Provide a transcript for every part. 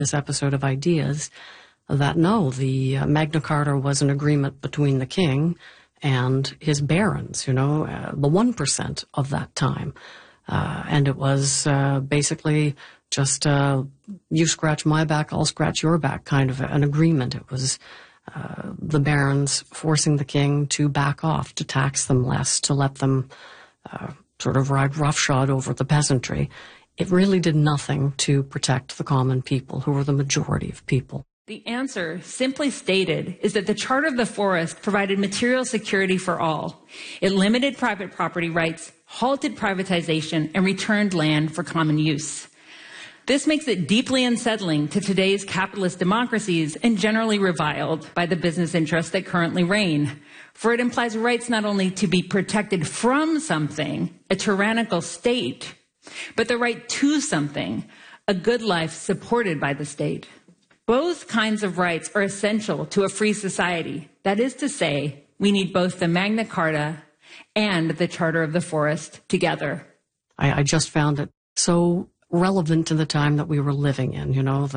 this episode of Ideas that no, the Magna Carta was an agreement between the king and his barons, the 1% of that time. And it was basically just you scratch my back, I'll scratch your back kind of an agreement. It was the barons forcing the king to back off, to tax them less, to let them sort of ride roughshod over the peasantry. It really did nothing to protect the common people, who were the majority of people. The answer, simply stated, is that the Charter of the Forest provided material security for all. It limited private property rights, halted privatization, and returned land for common use. This makes it deeply unsettling to today's capitalist democracies and generally reviled by the business interests that currently reign. For it implies rights not only to be protected from something, a tyrannical state, but the right to something, a good life supported by the state. Both kinds of rights are essential to a free society. That is to say, we need both the Magna Carta and the Charter of the Forest together. I just found it so relevant to the time that we were living in.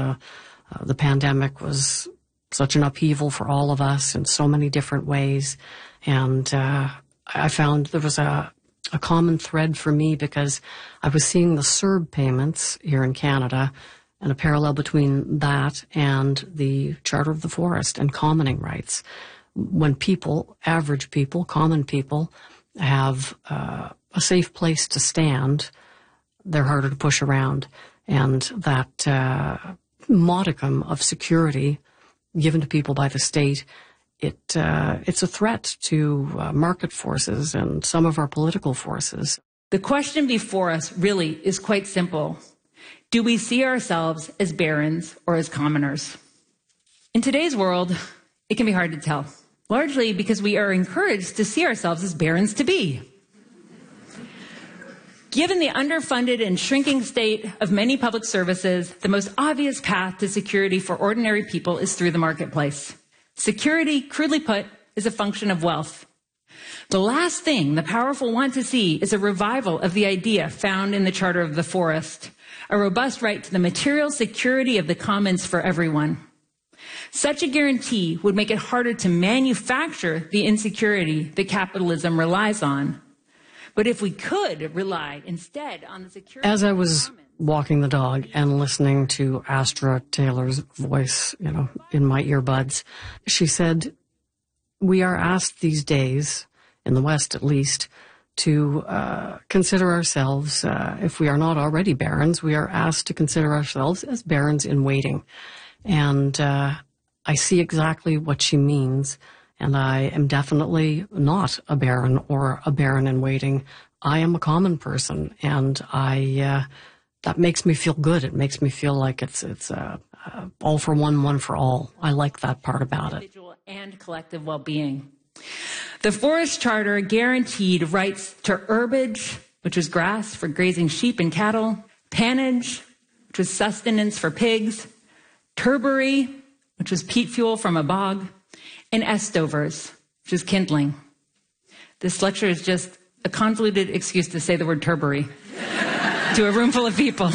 The pandemic was such an upheaval for all of us in so many different ways. And I found there was a common thread for me because I was seeing the CERB payments here in Canada and a parallel between that and the Charter of the Forest and commoning rights. When people, average people, common people, have a safe place to stand, they're harder to push around. And that modicum of security given to people by the state, it's a threat to market forces and some of our political forces. The question before us really is quite simple. Do we see ourselves as barons or as commoners? In today's world, it can be hard to tell, largely because we are encouraged to see ourselves as barons to be. Given the underfunded and shrinking state of many public services, the most obvious path to security for ordinary people is through the marketplace. Security, crudely put, is a function of wealth. The last thing the powerful want to see is a revival of the idea found in the Charter of the Forest, a robust right to the material security of the commons for everyone. Such a guarantee would make it harder to manufacture the insecurity that capitalism relies on. But if we could rely instead on the security... As I was walking the dog and listening to Astra Taylor's voice, in my earbuds, she said, we are asked these days, in the West at least, to consider ourselves, if we are not already barons, we are asked to consider ourselves as barons in waiting. And I see exactly what she means. And I am definitely not a baron or a baron in waiting. I am a common person, and that makes me feel good. It makes me feel like it's all for one, one for all. I like that part about it. Individual and collective well-being. The Forest Charter guaranteed rights to herbage, which was grass for grazing sheep and cattle, pannage, which was sustenance for pigs, turbary, which was peat fuel from a bog, and estovers, which is kindling. This lecture is just a convoluted excuse to say the word turbary to a room full of people.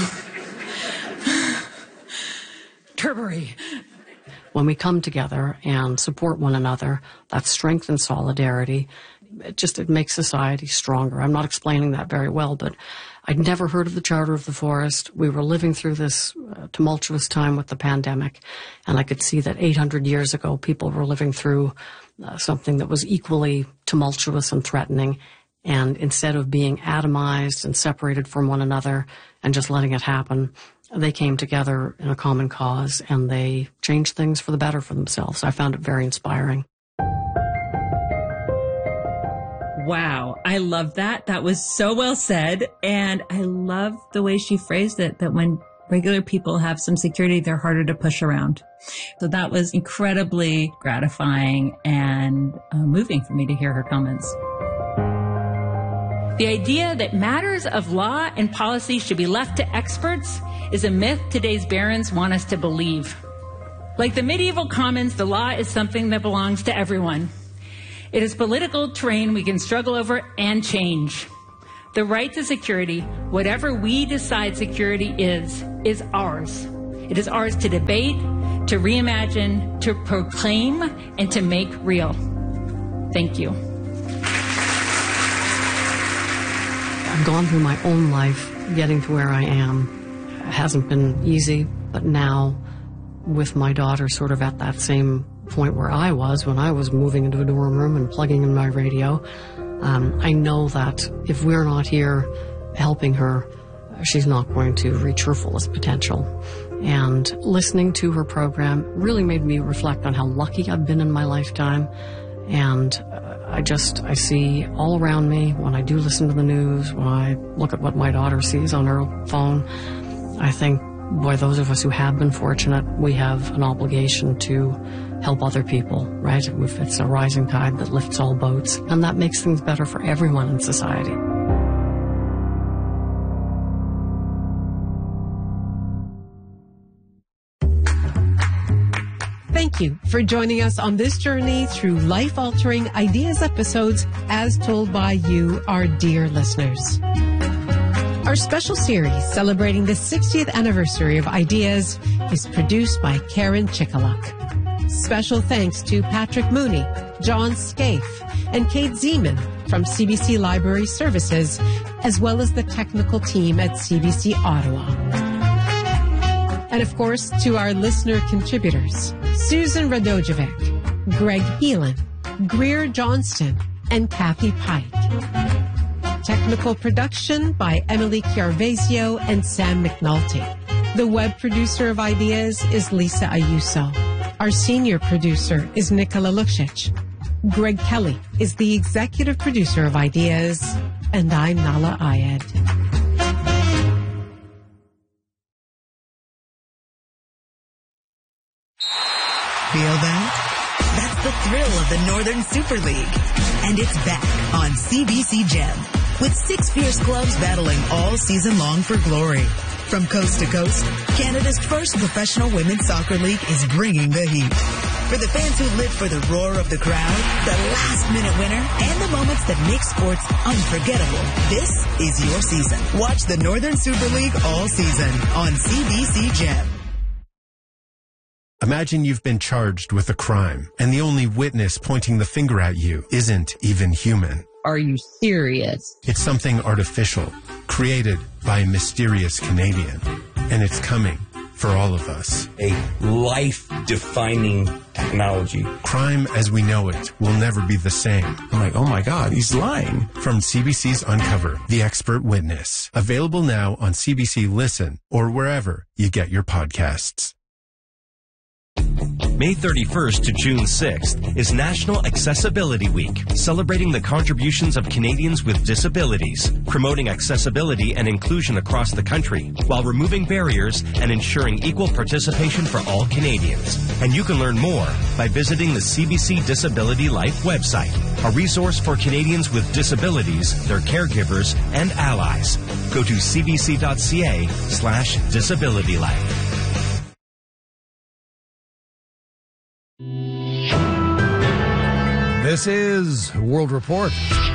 Turbary. When we come together and support one another, that strength and solidarity, it makes society stronger. I'm not explaining that very well, but I'd never heard of the Charter of the Forest. We were living through this tumultuous time with the pandemic, and I could see that 800 years ago, people were living through something that was equally tumultuous and threatening. And instead of being atomized and separated from one another and just letting it happen, they came together in a common cause, and they changed things for the better for themselves. I found it very inspiring. Wow. I love that. That was so well said. And I love the way she phrased it, that when regular people have some security, they're harder to push around. So that was incredibly gratifying and moving for me to hear her comments. The idea that matters of law and policy should be left to experts is a myth today's barons want us to believe. Like the medieval commons, the law is something that belongs to everyone. It is political terrain we can struggle over and change. The right to security, whatever we decide security is ours. It is ours to debate, to reimagine, to proclaim, and to make real. Thank you. I've gone through my own life getting to where I am. It hasn't been easy, but now with my daughter sort of at that same point where I was when I was moving into a dorm room and plugging in my radio, I know that if we're not here helping her, she's not going to reach her fullest potential. And listening to her program really made me reflect on how lucky I've been in my lifetime. And I see all around me when I do listen to the news, when I look at what my daughter sees on her phone, I think, boy, those of us who have been fortunate, we have an obligation to help other people, right? It's a rising tide that lifts all boats, and that makes things better for everyone in society. Thank you for joining us on this journey through life-altering ideas episodes as told by you, our dear listeners. Our special series celebrating the 60th anniversary of Ideas is produced by Karen Chikaluk. Special thanks to Patrick Mooney, John Scaife, and Kate Zeman from CBC Library Services, as well as the technical team at CBC Ottawa. And of course, to our listener contributors, Susan Radojevic, Greg Heelan, Greer Johnston, and Kathy Pike. Technical production by Emily Chiarvesio and Sam McNulty. The web producer of Ideas is Lisa Ayuso. Our senior producer is Nicola Luksic. Greg Kelly is the executive producer of Ideas, and I'm Nala Ayed. Feel that? That's the thrill of the Northern Super League. And it's back on CBC Gem, with 6 fierce clubs battling all season long for glory. From coast to coast, Canada's first professional women's soccer league is bringing the heat. For the fans who live for the roar of the crowd, the last-minute winner, and the moments that make sports unforgettable, this is your season. Watch the Northern Super League all season on CBC Gem. Imagine you've been charged with a crime, and the only witness pointing the finger at you isn't even human. Are you serious? It's something artificial, created by a mysterious Canadian, and it's coming for all of us. A life-defining technology. Crime as we know it will never be the same. I'm like, oh my God, he's lying. From CBC's Uncover, The Expert Witness. Available now on CBC Listen or wherever you get your podcasts. May 31st to June 6th is National Accessibility Week, celebrating the contributions of Canadians with disabilities, promoting accessibility and inclusion across the country, while removing barriers and ensuring equal participation for all Canadians. And you can learn more by visiting the CBC Disability Life website, a resource for Canadians with disabilities, their caregivers, and allies. Go to cbc.ca/disabilitylife. This is World Report.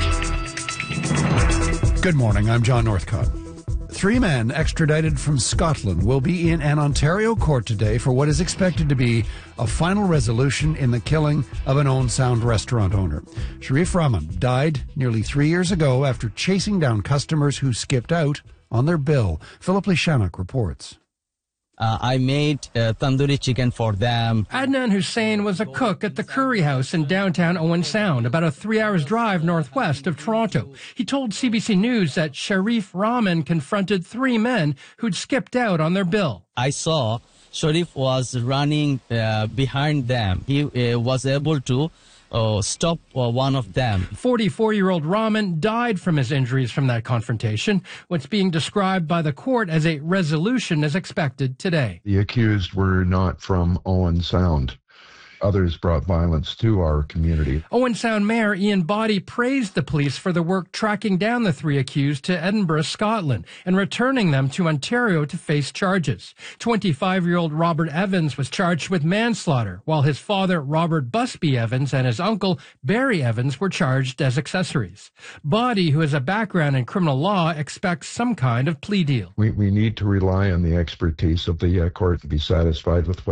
Good morning, I'm John Northcott. 3 men extradited from Scotland will be in an Ontario court today for what is expected to be a final resolution in the killing of an Owen Sound restaurant owner. Sharif Rahman died nearly 3 years ago after chasing down customers who skipped out on their bill. Philip Lishanuk reports. I made tandoori chicken for them. Adnan Hussein was a cook at the Curry House in downtown Owen Sound, about a 3-hour drive northwest of Toronto. He told CBC News that Sharif Rahman confronted 3 men who'd skipped out on their bill. I saw Sharif was running behind them. He was able to stop one of them. 44-year-old Rahman died from his injuries from that confrontation. What's being described by the court as a resolution is expected today. The accused were not from Owen Sound. others brought violence to our community. Owen Sound Mayor Ian Boddy praised the police for the work tracking down the 3 accused to Edinburgh, Scotland, and returning them to Ontario to face charges. 25-year-old Robert Evans was charged with manslaughter, while his father, Robert Busby Evans, and his uncle, Barry Evans, were charged as accessories. Boddy, who has a background in criminal law, expects some kind of plea deal. We need to rely on the expertise of the court to be satisfied with what